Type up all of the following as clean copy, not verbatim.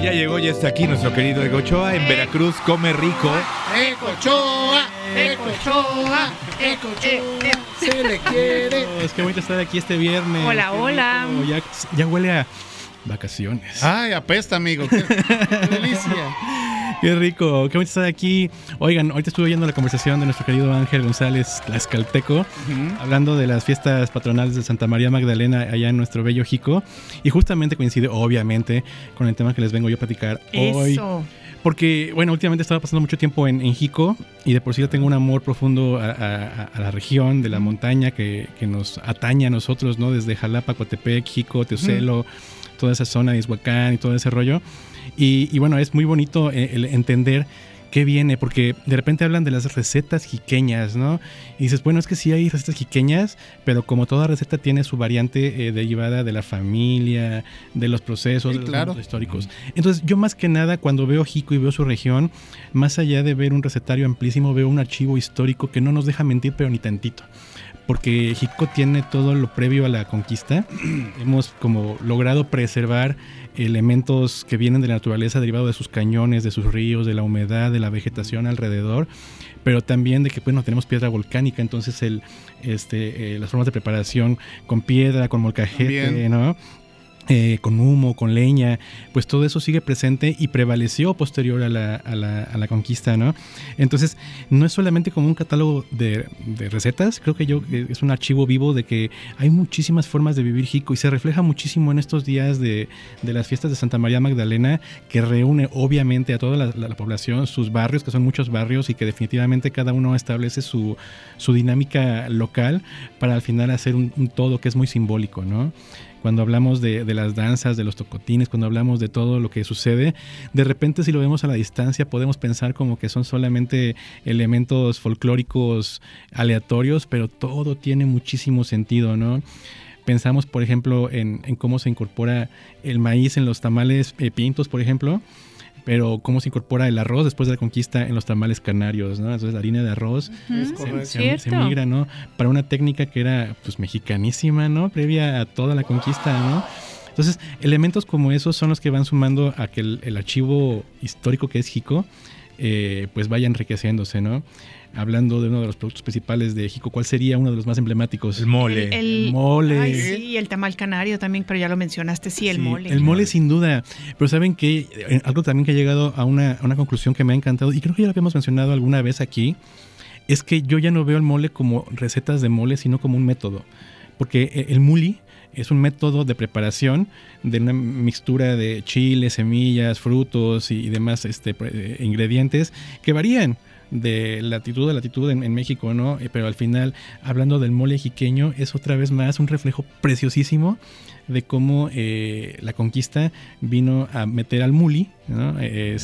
ya llegó, ya está aquí nuestro querido Ego Ochoa en Veracruz, come rico. Ego Ochoa, Ego Ochoa, Ego Ochoa, se le quiere. Es que bonito estar aquí este viernes. Hola, hola. Ya huele a vacaciones. Ay, apesta, amigo. Qué delicia. Qué rico, qué bonito estar aquí. Oigan, ahorita estuve oyendo la conversación de nuestro querido Ángel González Tlaxcalteco, hablando de las fiestas patronales de Santa María Magdalena allá en nuestro bello Jico. Y justamente coincide, obviamente, con el tema que les vengo yo a platicar hoy. Porque, bueno, últimamente estaba pasando mucho tiempo en Jico y de por sí ya tengo un amor profundo a la región de la montaña que nos atañe a nosotros, ¿no? Desde Jalapa, Coatepec, Jico, Teocelo, toda esa zona de Izhuacán y todo ese rollo. Y bueno, es muy bonito el entender qué viene, porque de repente hablan de las recetas jiqueñas, ¿no? Y dices, bueno, es que sí hay recetas jiqueñas, pero como toda receta tiene su variante derivada de la familia, de los procesos, de los históricos. Entonces, yo más que nada, cuando veo Jico y veo su región, más allá de ver un recetario amplísimo, veo un archivo histórico que no nos deja mentir, pero ni tantito. Porque Jico tiene todo lo previo a la conquista. Hemos como logrado preservar elementos que vienen de la naturaleza derivados de sus cañones, de sus ríos, de la humedad, de la vegetación alrededor, pero también de que bueno, tenemos piedra volcánica, entonces las formas de preparación con piedra, con molcajete, ¿no? Con humo, con leña, pues todo eso sigue presente y prevaleció posterior a la conquista, ¿no? Entonces, no es solamente como un catálogo de recetas, creo que es un archivo vivo de que hay muchísimas formas de vivir Jico y se refleja muchísimo en estos días de las fiestas de Santa María Magdalena, que reúne obviamente a toda la población, sus barrios, que son muchos barrios y que definitivamente cada uno establece su dinámica local para al final hacer un todo que es muy simbólico, ¿no? Cuando hablamos de las danzas, de los tocotines, cuando hablamos de todo lo que sucede, de repente si lo vemos a la distancia podemos pensar como que son solamente elementos folclóricos aleatorios, pero todo tiene muchísimo sentido, ¿no? Pensamos, por ejemplo, en cómo se incorpora el maíz en los tamales pintos, por ejemplo, pero cómo se incorpora el arroz después de la conquista en los tamales canarios, ¿no? Entonces la harina de arroz se migra, ¿no? Para una técnica que era pues mexicanísima, ¿no? Previa a toda la conquista, ¿no? Entonces, elementos como esos son los que van sumando a que el archivo histórico que es Jico, pues vaya enriqueciéndose, ¿no? Hablando de uno de los productos principales de Jico, ¿cuál sería uno de los más emblemáticos? El mole. El mole. Ay, sí, el tamal canario también, pero ya lo mencionaste, el mole. El mole sin duda, pero saben que algo también que ha llegado a una conclusión que me ha encantado, y creo que ya lo habíamos mencionado alguna vez aquí, es que yo ya no veo el mole como recetas de mole, sino como un método, porque el muli es un método de preparación de una mixtura de chiles, semillas, frutos y demás ingredientes que varían de latitud a latitud en México, ¿no? Pero al final, hablando del mole jiqueño, es otra vez más un reflejo preciosísimo de cómo la conquista vino a meter al muli, ¿no?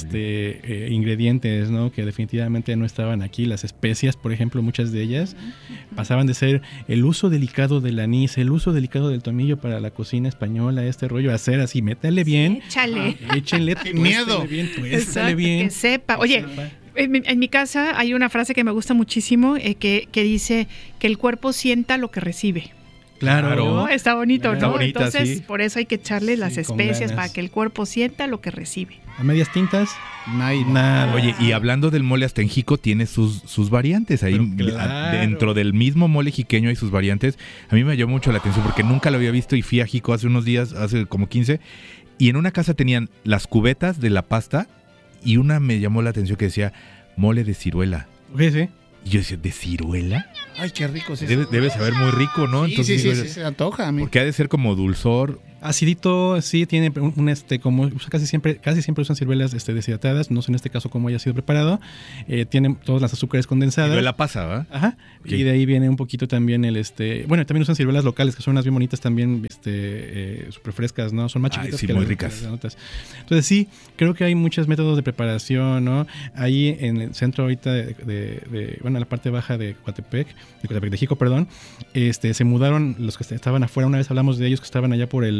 Ingredientes, ¿no? Que definitivamente no estaban aquí. Las especias, por ejemplo, muchas de ellas pasaban de ser el uso delicado del anís, el uso delicado del tomillo para la cocina española, este rollo, hacer así, métale bien. Échenle sin miedo. Tuéstale bien. Que sepa. Oye, en mi casa hay una frase que me gusta muchísimo que dice que el cuerpo sienta lo que recibe. Claro. ¿No? Está bonito, ¿no? Está bonita, entonces, sí. Por eso hay que echarle las especias para que el cuerpo sienta lo que recibe. A medias tintas, nada. Oye, y hablando del mole, hasta en Jico tiene sus variantes. Ahí dentro del mismo mole jiqueño hay sus variantes. A mí me llamó mucho la atención porque nunca lo había visto y fui a Jico hace unos días, hace como 15, y en una casa tenían las cubetas de la pasta y una me llamó la atención que decía mole de ciruela. Sí. Y yo decía, ¿de ciruela? Ay, qué rico. Sí, debe saber muy rico, ¿no? Sí, entonces, sí, se antoja a mí. Porque ha de ser como dulzor. Acidito, sí, tiene como casi siempre usan ciruelas deshidratadas, no sé en este caso cómo haya sido preparado. Tiene todas las azúcares condensadas. Ciruela pasa, ¿va? Ajá. Okay. Y de ahí viene un poquito también bueno, también usan ciruelas locales, que son unas bien bonitas también, súper frescas, ¿no? Son más chiquitas. Sí, que muy ricas. Entonces sí, creo que hay muchos métodos de preparación, ¿no? Ahí en el centro ahorita bueno, en la parte baja de Jico, perdón, se mudaron los que estaban afuera, una vez hablamos de ellos que estaban allá por el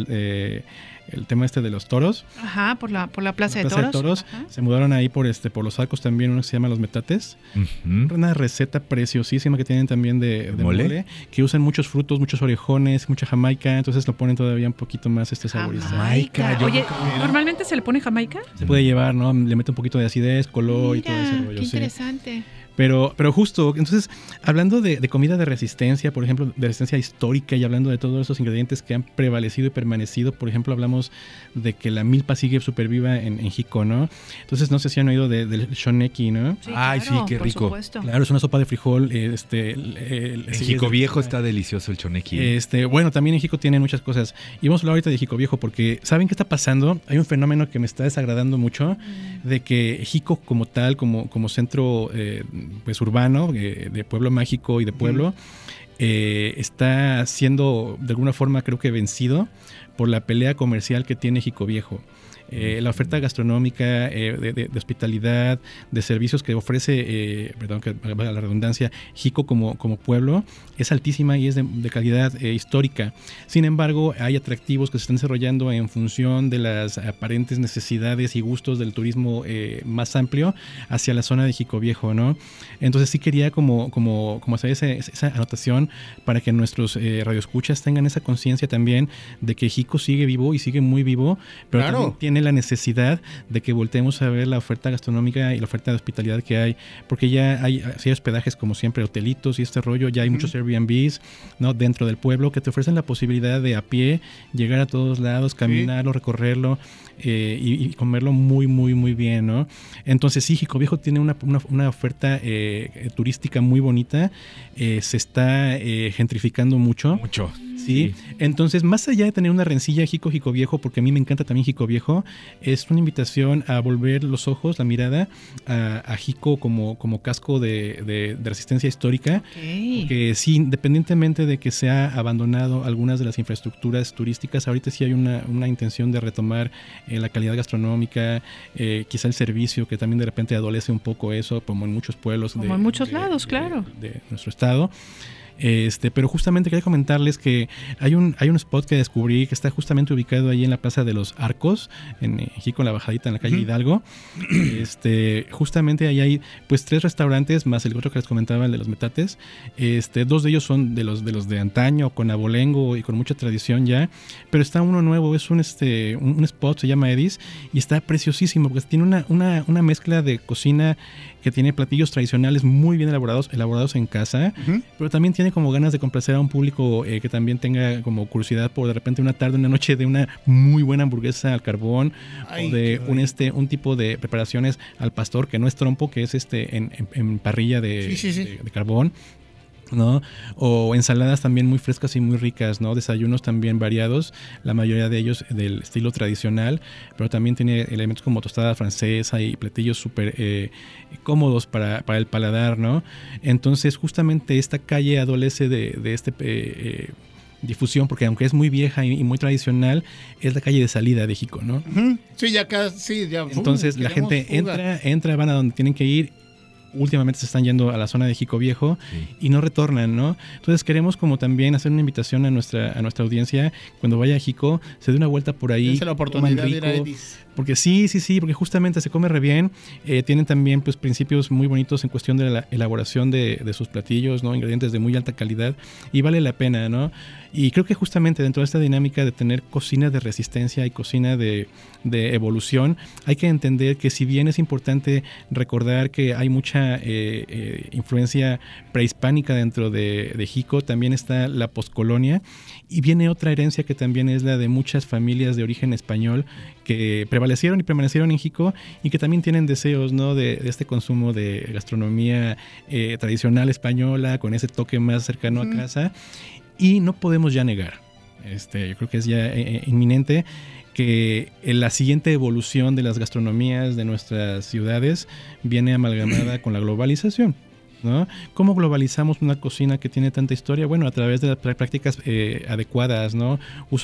el tema de los toros. Ajá, por la Plaza de Toros. Se mudaron ahí por los arcos también, uno que se llama Los Metates. Una receta preciosísima que tienen también de mole, que usan muchos frutos, muchos orejones, mucha jamaica, entonces lo ponen todavía un poquito más saborizado. Jamaica. Oye, ¿normalmente se le pone jamaica? Se puede llevar, ¿no? Le mete un poquito de acidez, color y todo ese rollo. Qué interesante. Pero justo, entonces, hablando de comida de resistencia, por ejemplo, de resistencia histórica, y hablando de todos esos ingredientes que han prevalecido y permanecido, por ejemplo, hablamos de que la milpa sigue súper viva en Jico, ¿no? Entonces, no sé si han oído del shoneki, ¿no? Sí, claro, sí, qué rico. Supuesto. Claro, es una sopa de frijol. En Jico Viejo está delicioso el shoneki. Bueno, también en Jico tienen muchas cosas. Y vamos a hablar ahorita de Jico Viejo, porque ¿saben qué está pasando? Hay un fenómeno que me está desagradando mucho, de que Jico como tal, como centro pues urbano, de pueblo mágico y de pueblo, está siendo de alguna forma, creo que vencido por la pelea comercial que tiene Jico Viejo. La oferta gastronómica, de hospitalidad, de servicios que ofrece, perdón que valga la redundancia, Jico como pueblo, es altísima y es de calidad histórica. Sin embargo, hay atractivos que se están desarrollando en función de las aparentes necesidades y gustos del turismo más amplio hacia la zona de Jico Viejo, ¿no? Entonces sí quería como hacer esa anotación para que nuestros radioescuchas tengan esa conciencia también de que Jico sigue vivo y sigue muy vivo, pero también tiene la necesidad de que volteemos a ver la oferta gastronómica y la oferta de hospitalidad que hay, porque ya hay hospedajes como siempre, hotelitos y este rollo, ya hay muchos Airbnbs, ¿no?, dentro del pueblo que te ofrecen la posibilidad de a pie llegar a todos lados, caminarlo, recorrerlo y comerlo muy, muy, muy bien, ¿no? Entonces sí, Jico Viejo tiene una oferta turística muy bonita, se está gentrificando mucho. Sí, entonces más allá de tener una rencilla Jico Viejo, porque a mí me encanta también Jico Viejo, es una invitación a volver los ojos, la mirada a Jico como casco de resistencia histórica, que sí, independientemente de que se ha abandonado algunas de las infraestructuras turísticas, ahorita sí hay una intención de retomar la calidad gastronómica, quizá el servicio, que también de repente adolece un poco eso, como en muchos pueblos, como en muchos lados, claro, de nuestro estado. Pero justamente quería comentarles que hay un spot que descubrí que está justamente ubicado ahí en la Plaza de los Arcos, en Jico, en la bajadita, en la calle Hidalgo. Justamente ahí hay pues 3 restaurantes, más el otro que les comentaba, el de los Metates. 2 de ellos son de los de antaño, con abolengo y con mucha tradición ya, pero está uno nuevo, es un spot, se llama Edis, y está preciosísimo, porque tiene una mezcla de cocina que tiene platillos tradicionales muy bien elaborados en casa, pero también tiene como ganas de complacer a un público que también tenga como curiosidad por de repente una tarde, una noche de una muy buena hamburguesa al carbón, o de un tipo de preparaciones al pastor, que no es trompo, que es en parrilla de carbón, ¿no? O ensaladas también muy frescas y muy ricas, ¿no? Desayunos también variados, la mayoría de ellos del estilo tradicional, pero también tiene elementos como tostada francesa y platillos súper cómodos para el paladar, ¿no? Entonces justamente esta calle adolece de difusión, porque aunque es muy vieja y muy tradicional, es la calle de salida de Jico, ¿no? Sí, ya casi, ya. Entonces la gente entra, van a donde tienen que ir. Últimamente se están yendo a la zona de Jico Viejo y no retornan, ¿no? Entonces queremos como también hacer una invitación a nuestra audiencia, cuando vaya a Jico, se dé una vuelta por ahí. Es la oportunidad de ir a Edis. Porque sí, porque justamente se come re bien. Tienen también pues principios muy bonitos en cuestión de la elaboración de sus platillos, ¿no? Ingredientes de muy alta calidad, y vale la pena, ¿no? Y creo que justamente dentro de esta dinámica de tener cocina de resistencia y cocina de evolución, hay que entender que si bien es importante recordar que hay mucha influencia prehispánica dentro de Jico, también está la poscolonia, y viene otra herencia que también es la de muchas familias de origen español que prevalecieron y permanecieron en Jico, y que también tienen deseos, ¿no?, de este consumo de gastronomía tradicional española, con ese toque más cercano a casa. Y no podemos ya negar, yo creo que es ya inminente, que la siguiente evolución de las gastronomías de nuestras ciudades viene amalgamada con la globalización, ¿no? ¿Cómo globalizamos una cocina que tiene tanta historia? Bueno, a través de las prácticas adecuadas, ¿no? Uso